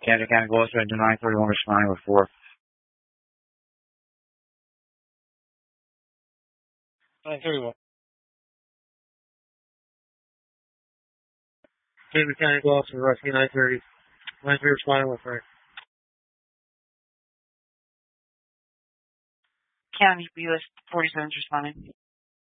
Kansas County Gloucester into 931 responding with 4. 931. Kansas County Gloucester, rescue 930. 930 responding with 3. County BUS 47 responding.